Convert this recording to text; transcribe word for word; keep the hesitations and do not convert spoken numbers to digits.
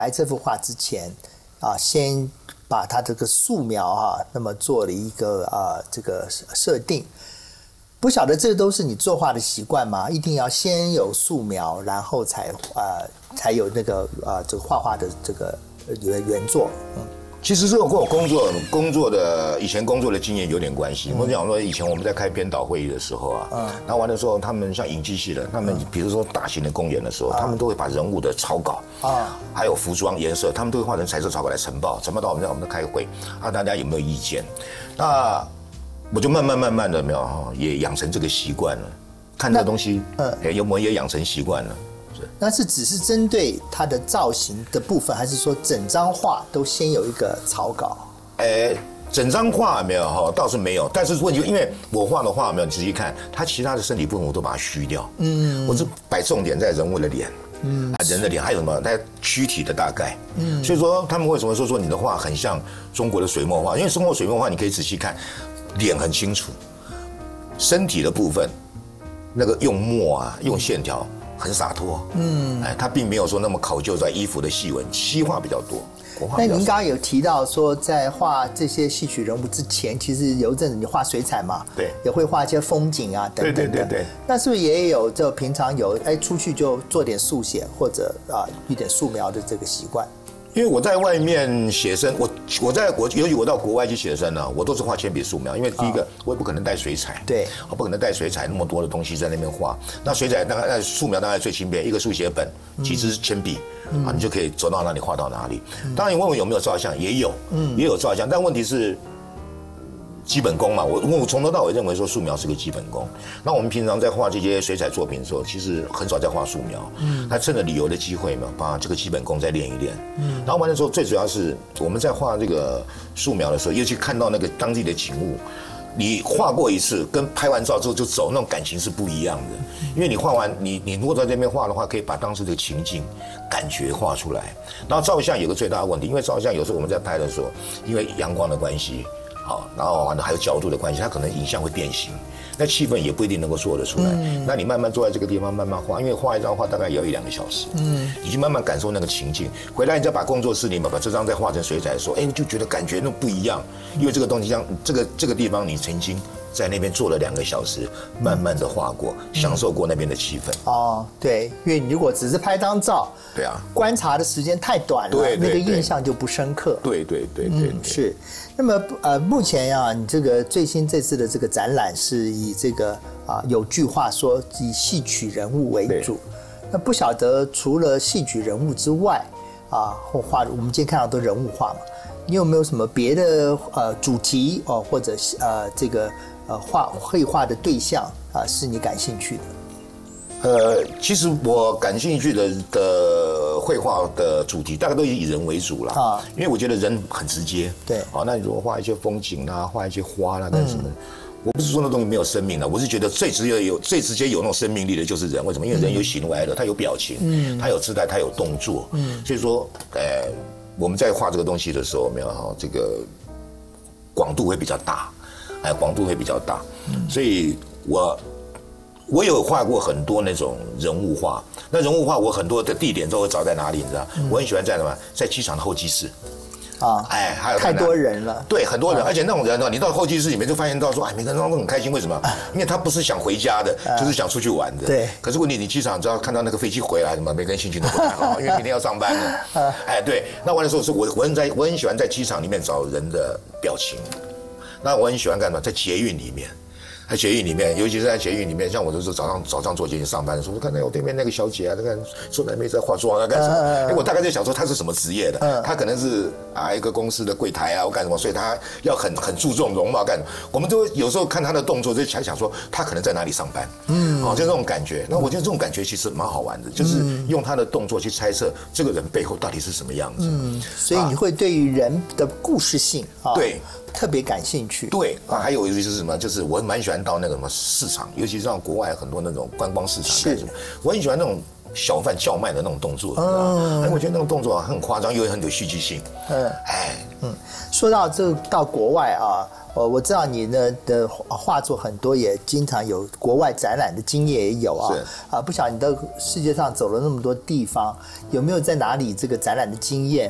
来这幅画之前啊，先把它这个素描啊，那么做了一个啊这个设定。不晓得这都是你作画的习惯吗？一定要先有素描，然后才呃才有那个呃这个画画的这个原原作。嗯， 其实这个跟我工作工作的以前工作的经验有点关系。我讲说以前我们在开编导会议的时候啊，嗯，然后完的时候，他们像影剧系的，他们比如说大型的公演的时候，他们都会把人物的草稿啊，还有服装颜色，他们都会画成彩色草稿来呈报，呈报到我们在我们开会，啊，大家有没有意见？那我就慢慢慢慢的没有哈，也养成这个习惯了。看这个东西，嗯，有我也养成习惯了。是， 那是只是针对它的造型的部分，还是说整张画都先有一个草稿？ 诶，整张画没有哈，倒是没有。但是问题，因为我画的画没有，你仔细看，他其他的身体部分我都把它虚掉。嗯，我是摆重点在人物的脸。嗯，啊，人的脸还有什么？在躯体的大概。嗯，所以说他们为什么说说你的画很像中国的水墨画？因为中国水墨画你可以仔细看。脸很清楚，身体的部分，那个用墨啊，用线条很洒脱。嗯，哎，他并没有说那么考究在衣服的细纹，西画比较多。 那您刚刚有提到说，在画这些戏曲人物之前，其实有一阵子你画水彩嘛， 对， 也会画一些风景啊等等的。 对对对对。 那是不是也有就平常有哎出去就做点速写或者啊一点素描的这个习惯？ 因为我在外面写生，我我在国，尤其我到国外去写生呢，我都是画铅笔素描。因为第一个，我也不可能带水彩， 对， 我不可能带水彩那么多的东西在那边画。那水彩当然，素描当然最轻便，一个速写本，几支铅笔，嗯、啊，你就可以走到哪里画到哪里。嗯、当然，你问我有没有照相，也有，嗯，也有照相，但问题是。基本功嘛，我我从头到尾认为说素描是个基本功。那我们平常在画这些水彩作品的时候，其实很少在画素描。嗯，那趁着旅游的机会嘛，把这个基本功再练一练。嗯，然后完了之后，最主要是我们在画这个素描的时候，尤其看到那个当地的景物，你画过一次，跟拍完照之后就走，那种感情是不一样的。因为你画完，你你如果在这边画的话，可以把当时的情境感觉画出来。然后照相有个最大的问题，因为照相有时候我们在拍的时候，因为阳光的关系。好，然后还有角度的关系，它可能影像会变形，那气氛也不一定能够做得出来。嗯、那你慢慢坐在这个地方慢慢画，因为画一张画大概也要一两个小时，嗯，你就慢慢感受那个情境。回来你再把工作室里面把这张再画成水彩的时候，哎，你就觉得感觉那不一样，因为这个东西像这个这个地方你曾经在那边坐了两个小时，慢慢的画过，享受过那边的气氛。 哦，对，因为你如果只是拍张照， 对啊， 观察的时间太短了， 对对对， 那个印象就不深刻。 对对对 对, 对, 对、 嗯，是。那么呃，目前呀、啊，你这个最新这次的这个展览是以这个啊，有句话说以戏曲人物为主。那不晓得除了戏曲人物之外啊，或画我们今天看到都人物画嘛，你有没有什么别的呃主题哦，或者呃这个呃画绘画的对象啊，是你感兴趣的？ 呃，其实我感兴趣的的绘画的主题大概都以人为主啦，啊，因为我觉得人很直接， 对， 好，那你如果画一些风景啦，画一些花啦，干什么？嗯、我不是说那东西没有生命了，我是觉得最直接有最直接有那种生命力的就是人，为什么？因为人有喜怒哀乐，他有表情，嗯，他有姿态，他有动作，嗯，所以说，呃，我们在画这个东西的时候，没有哈，这个广度会比较大，哎，广度会比较大，嗯，所以我。我有画过很多那种人物画，那人物画我很多的地点都会找在哪里，你知道？嗯、我很喜欢在什么，在机场的候机室。啊，哎，还有太多人了， 对，很多人，啊、而且那种人呢，你到候机室里面就发现到说，哎，每个人都很开心，为什么？因为他不是想回家的，啊、就是想出去玩的。 对。 可是问题，你机场只要看到那个飞机回来，什么，每个人心情都不太好，因为明天要上班了。啊、哎，对。那完了之后，是我我很在我很喜欢在机场里面找人的表情，那我很喜欢干嘛？在捷运里面。在捷运里面，尤其是在捷运里面，像我就是早上早上坐捷运上班的时候，我看到我对面那个小姐啊，那个坐在那边在化妆啊，干什么？哎、呃，我大概在想说她是什么职业的？呃、她可能是啊一个公司的柜台啊，或干什么，所以她要很很注重容貌干什么。我们都有时候看她的动作，就想想说她可能在哪里上班，嗯，哦，就这种感觉。那我觉得这种感觉其实蛮好玩的，就是用她的动作去猜测这个人背后到底是什么样子。嗯， 所以你会对于人的故事性啊， 对。 特别感兴趣， 对啊，还有就是什么，就是我蛮喜欢到那个什么市场，尤其是像国外很多那种观光市场，是，我很喜欢那种小贩叫卖的那种动作，嗯，哎，我觉得那种动作很夸张，又很有戏剧性，嗯，哎， 嗯，说到这个到国外啊，呃，我知道你呢的画作很多，也经常有国外展览的经验也有啊。啊，不晓得你到世界上走了那么多地方，有没有在哪里这个展览的经验？